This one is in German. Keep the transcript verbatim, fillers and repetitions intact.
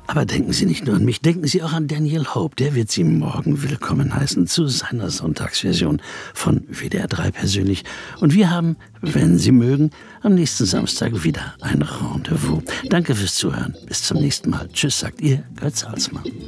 Aber denken Sie nicht nur an mich, denken Sie auch an Daniel Hope. Der wird Sie morgen willkommen heißen zu seiner Sonntagsversion von W D R drei persönlich. Und wir haben, wenn Sie mögen, am nächsten Samstag wieder ein Rendezvous. Danke fürs Zuhören. Bis zum nächsten Mal. Tschüss, sagt Ihr Götz Alsmann.